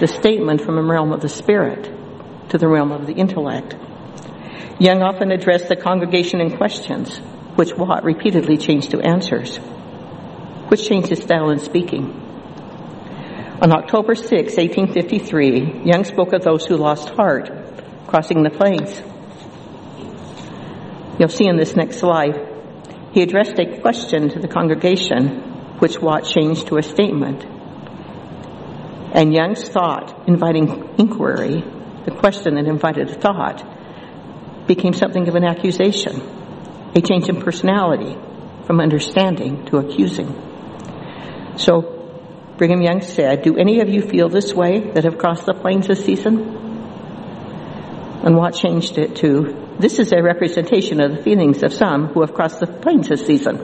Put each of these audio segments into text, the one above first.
the statement from the realm of the spirit to the realm of the intellect. Young often addressed the congregation in questions, which Watt repeatedly changed to answers, which changed his style in speaking. On October 6, 1853, Young spoke of those who lost heart crossing the plains. You'll see in this next slide, he addressed a question to the congregation, which Watt changed to a statement. And Young's thought, inviting inquiry, the question that invited a thought, became something of an accusation, a change in personality from understanding to accusing. So Brigham Young said, "Do any of you feel this way that have crossed the plains this season?" And Watt changed it to, "This is a representation of the feelings of some who have crossed the plains this season."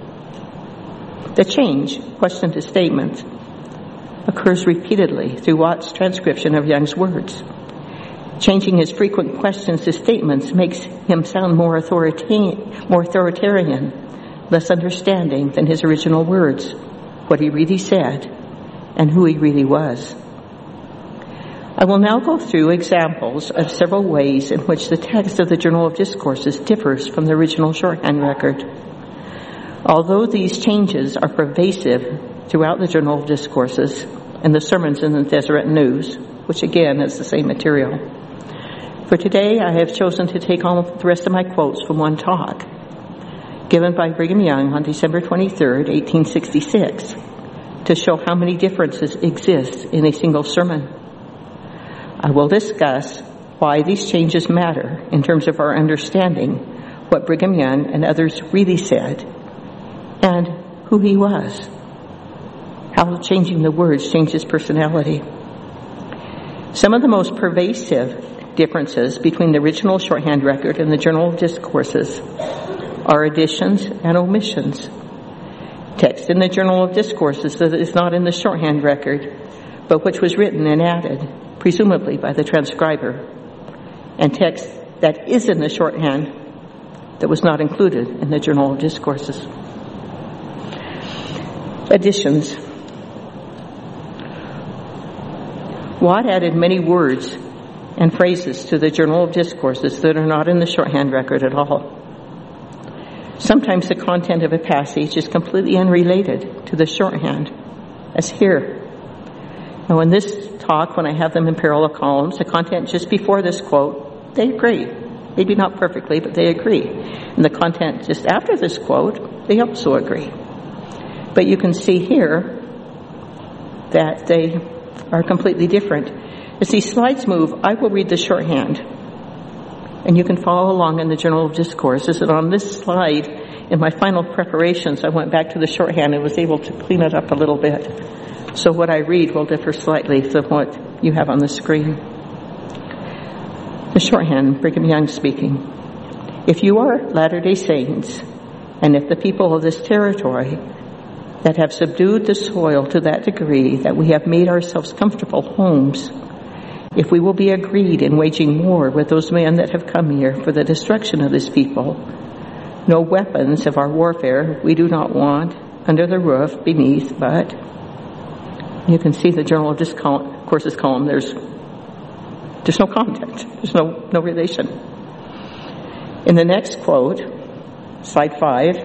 The change, question to statement, occurs repeatedly through Watt's transcription of Young's words. Changing his frequent questions to statements makes him sound more authoritarian, less understanding than his original words, what he really said, and who he really was. I will now go through examples of several ways in which the text of the Journal of Discourses differs from the original shorthand record. Although these changes are pervasive throughout the Journal of Discourses and the sermons in the Deseret News, which again is the same material. For today, I have chosen to take all the rest of my quotes from one talk given by Brigham Young on December 23, 1866, to show how many differences exist in a single sermon. I will discuss why these changes matter in terms of our understanding what Brigham Young and others really said and who he was, how changing the words changed his personality. Some of the most pervasive differences between the original shorthand record and the Journal of Discourses are additions and omissions. Text in the Journal of Discourses that is not in the shorthand record, but which was written and added, presumably by the transcriber, and text that is in the shorthand that was not included in the Journal of Discourses. Additions. Watt added many words and phrases to the Journal of Discourses that are not in the shorthand record at all. Sometimes the content of a passage is completely unrelated to the shorthand, as here. Now in this talk, when I have them in parallel columns, the content just before this quote, they agree. Maybe not perfectly, but they agree. And the content just after this quote, they also agree. But you can see here that they are completely different. As these slides move, I will read the shorthand, and you can follow along in the Journal of Discourses. And on this slide, in my final preparations, I went back to the shorthand and was able to clean it up a little bit. So what I read will differ slightly from what you have on the screen. The shorthand, Brigham Young speaking. If you are Latter-day Saints, and if the people of this territory that have subdued the soil to that degree that we have made ourselves comfortable homes, if we will be agreed in waging war with those men that have come here for the destruction of this people, no weapons of our warfare we do not want under the roof beneath, but you can see the Journal of Discourses column, there's no content, there's no relation. In the next quote, slide 5,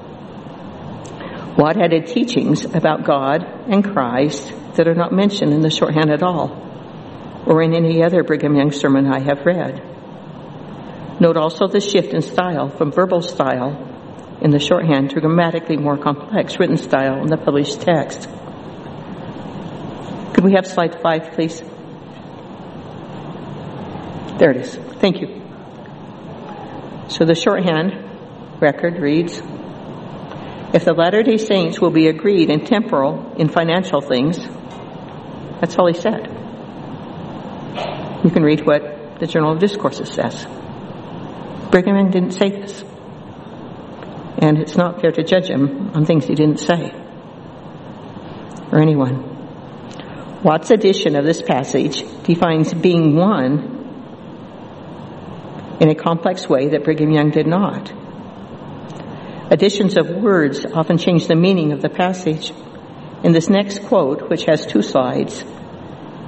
Watt added teachings about God and Christ that are not mentioned in the shorthand at all, or in any other Brigham Young sermon I have read. Note also the shift in style from verbal style in the shorthand to grammatically more complex written style in the published text. Could we have slide 5, please? There it is. Thank you. So the shorthand record reads, if the Latter-day Saints will be agreed in temporal, in financial things, that's all he said. You can read what the Journal of Discourses says. Brigham Young didn't say this. And it's not fair to judge him on things he didn't say. Or anyone. Watt's edition of this passage defines being one in a complex way that Brigham Young did not. Additions of words often change the meaning of the passage. In this next quote, which has 2 slides,